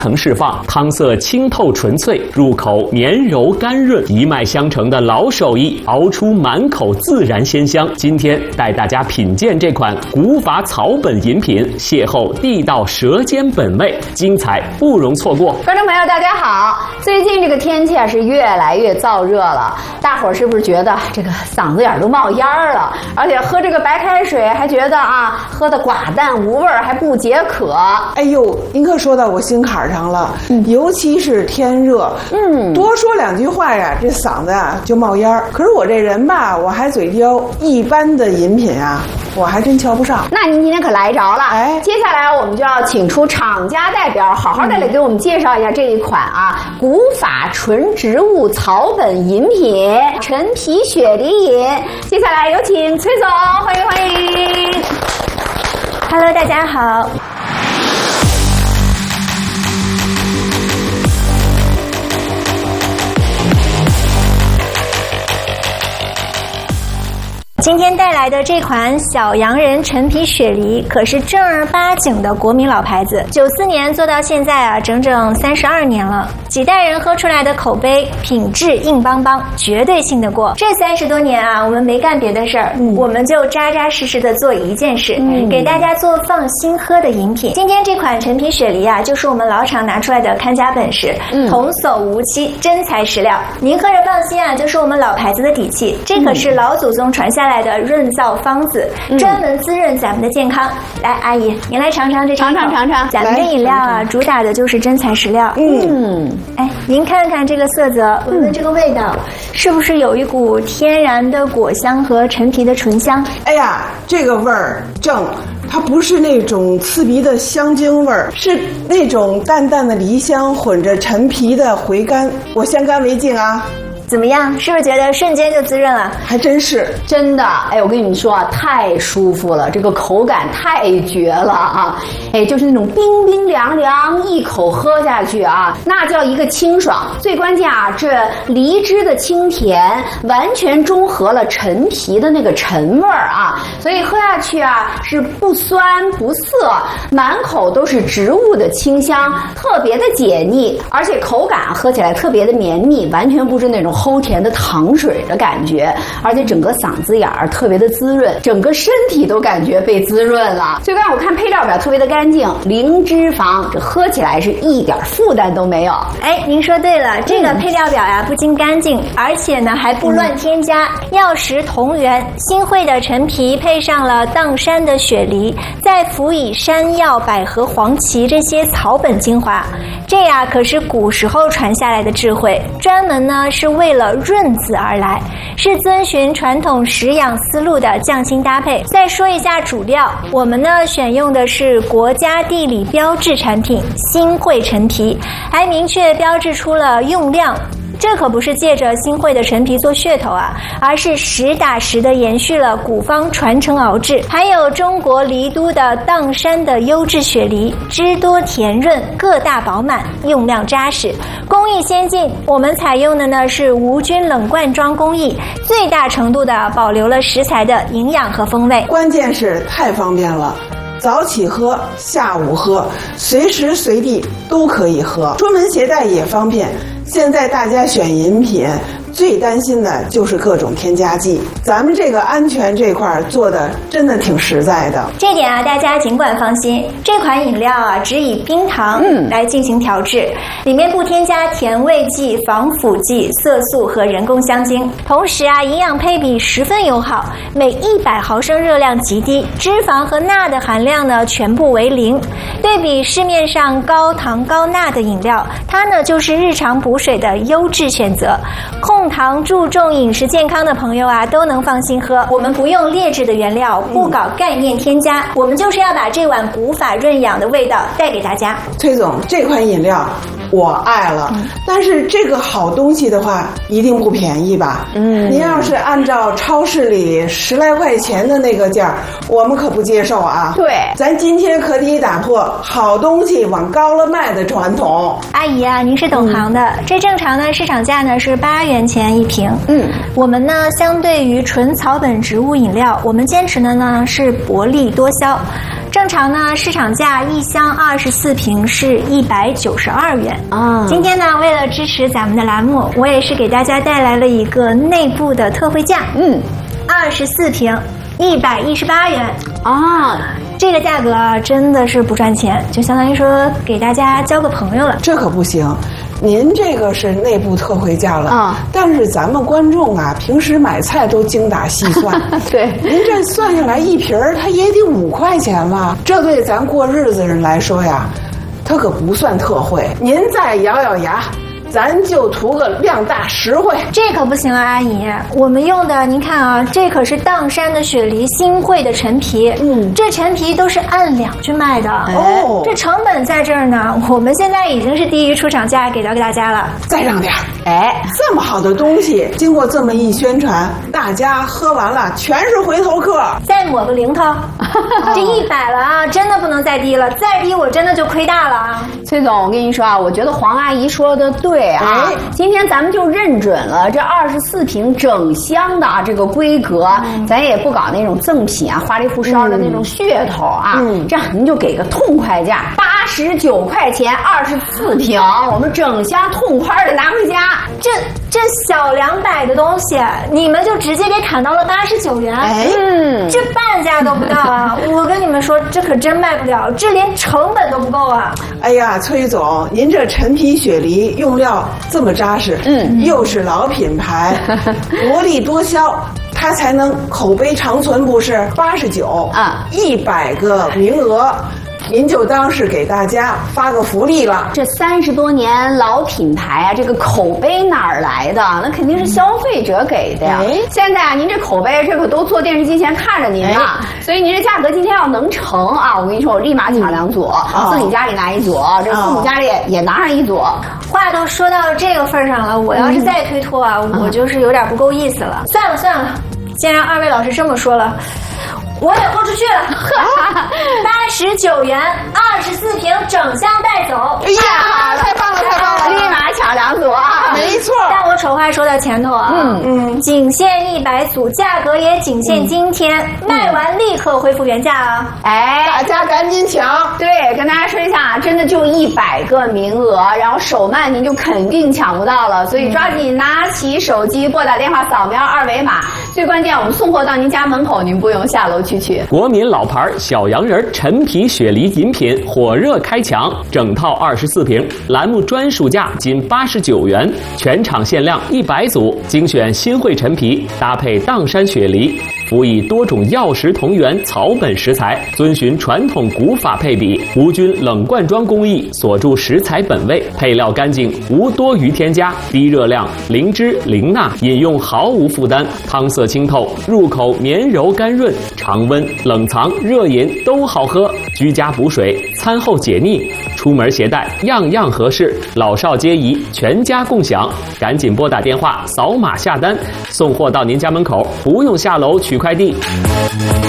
层释放，汤色清透纯粹，入口绵柔甘润，一脉相承的老手艺熬出满口自然鲜香。今天带大家品鉴这款古法草本饮品，邂逅地道舌尖本味，精彩不容错过。 观众朋友大家好，最近这个天气是越来越燥热了，大伙儿是不是觉得这个嗓子眼都冒烟了？而且喝这个白开水还觉得喝的寡淡无味，还不解渴。 哎呦，您可说到我心坎上了，尤其是天热，多说两句话呀，这嗓子就冒烟儿。可是我这人吧，我还嘴刁，一般的饮品我还真瞧不上。 那您今天可来着了，接下来我们就要请出厂家代表，好好的来给我们介绍一下这一款古法纯植物草本饮品陈皮雪梨饮。接下来有请崔总，欢迎欢迎。 Hello， 大家好。今天带来的这款小洋人陈皮雪梨可是正儿八经的国民老牌子，94年做到现在整整32年了，几代人喝出来的口碑品质硬邦邦，绝对信得过。这30多年我们没干别的事儿，我们就扎扎实实的做一件事，给大家做放心喝的饮品。今天这款陈皮雪梨就是我们老厂拿出来的看家本事，童叟无欺，真材实料。您喝着放心就是我们老牌子的底气，这可是老祖宗传下来的润燥方子，专门滋润咱们的健康。来，阿姨，您来尝尝这尝尝。咱们这饮料主打的就是真材实料。您看看这个色泽，闻闻这个味道，是不是有一股天然的果香和陈皮的醇香？ 哎呀，这个味儿正。它不是那种刺鼻的香精味儿，是那种淡淡的梨香混着陈皮的回甘，我先干为敬怎么样？是不是觉得瞬间就滋润了？ 还真是， 真的。我跟你们说太舒服了，这个口感太绝了就是那种冰冰凉凉，一口喝下去那叫一个清爽。最关键这梨汁的清甜完全中和了陈皮的那个陈味儿所以喝下去是不酸不涩，满口都是植物的清香，特别的解腻，而且口感喝起来特别的绵密，完全不是那种齁甜的糖水的感觉，而且整个嗓子眼儿特别的滋润，整个身体都感觉被滋润了。最刚我看配料表特别的干净，零脂肪，这喝起来是一点负担都没有。 您说对了，这个配料表不仅干净，而且呢还不乱添加，药食同源。新会的陈皮配上了砀山的雪梨，再辅以山药、百合、黄芪这些草本精华，这可是古时候传下来的智慧，专门呢是为了润子而来，是遵循传统食养思路的匠心搭配。再说一下主料，我们呢选用的是国家地理标志产品新会陈皮，还明确标志出了用量。这可不是借着新会的陈皮做噱头而是实打实的延续了古方传承熬制。还有中国梨都的砀山的优质雪梨，汁多甜润，个大饱满，用量扎实，工艺先进。我们采用的呢是无菌冷罐装工艺，最大程度的保留了食材的营养和风味。 关键是太方便了，早起喝，下午喝，随时随地都可以喝，出门携带也方便。现在大家选饮品最担心的就是各种添加剂，咱们这个安全这块做的真的挺实在的。 这点大家尽管放心，这款饮料只以冰糖来进行调制，里面不添加甜味剂、防腐剂、色素和人工香精。同时营养配比十分友好，每100毫升热量极低，脂肪和钠的含量呢全部为0。对比市面上高糖高钠的饮料，它呢就是日常补水的优质选择。控糖注重饮食健康的朋友都能放心喝。我们不用劣质的原料，不搞概念添加，我们就是要把这碗古法润养的味道带给大家。 崔总，这款饮料我爱了，但是这个好东西的话一定不便宜吧？您要是按照超市里10来块钱的那个价，我们可不接受对， 咱今天可得打破好东西往高了卖的传统。 阿姨您是懂行的，这正常的市场价呢是8元钱一瓶。我们呢相对于纯草本植物饮料，我们坚持的呢是薄利多销。 正常呢，市场价1箱24瓶是192元啊。 今天呢，为了支持咱们的栏目，我也是给大家带来了一个内部的特惠价，24瓶118元啊。 这个价格啊，真的是不赚钱，就相当于说给大家交个朋友了。 这可不行，您这个是内部特惠价了啊， 但是咱们观众啊，平时买菜都精打细算， 对， 您这算下来一瓶儿，它也得5块钱了，这对咱过日子人来说呀，它可不算特惠。您再咬咬牙，咱就图个量大实惠。 这可不行啊，阿姨，我们用的您看啊，这可是砀山的雪梨新汇的陈皮，这陈皮都是按两去卖的哦， 这成本在这儿呢，我们现在已经是低于出厂价给到给大家了， 再让点儿。 哎， 这么好的东西，经过这么一宣传，大家喝完了全是回头客。 再抹个零头，这100了啊，真的不能再低了，再低我真的就亏大了啊！ 崔总，我跟你说啊，我觉得黄阿姨说的对啊，今天咱们就认准了这24瓶整箱的啊这个规格，咱也不搞那种赠品啊、花里胡哨的那种噱头啊，这样您就给个痛快价，89块钱24瓶，我们整箱痛快的拿回家。 这小200的东西，你们就直接给砍到了89元，这半价都不到啊！我跟你们说，这可真卖不了，这连成本都不够啊！ 哎呀，崔总，您这陈皮雪梨用料这么扎实，又是老品牌，薄利多销。它才能口碑长存，不是？89啊，100个名额，您就当是给大家发个福利了。 这30多年老品牌啊，这个口碑哪儿来的？那肯定是消费者给的呀。现在啊，您这口碑，这可都坐电视机前看着您呢，所以您这价格今天要能成啊，我跟你说，我立马抢2组，自己家里拿1组，这父母家里也拿上1组。 话都说到这个份上了，我要是再推脱啊，我就是有点不够意思了。算了，既然2位老师这么说了，我也豁出去了，89元24瓶整箱带走。 哎呀，太棒了， 立马抢2组啊！ 没错。 但我丑话说在前头啊，仅限100组，价格也仅限今天，卖完立刻恢复原价啊！ 哎， 大家赶紧抢！ 对，跟大家说一下，真的就100个名额，然后手慢您就肯定抢不到了，所以抓紧拿起手机，拨打电话，扫描2维码。最关键，我们送货到您家门口，您不用下楼去取。 国民老牌小洋人陈皮雪梨饮品火热开抢，整套24瓶，栏目专属价仅89元，全场限量100组，精选新汇陈皮，搭配砀山雪梨，辅以多种药食同源草本食材，遵循传统古法配比，无菌冷灌装工艺，锁住食材本味，配料干净，无多余添加，低热量，零脂零钠，饮用毫无负担，汤色清透，入口绵柔甘润，常温冷藏热饮都好喝，居家补水，餐后解腻，出门携带样样合适，老少皆宜，全家共享。赶紧拨打电话，扫码下单，送货到您家门口，不用下楼取快递。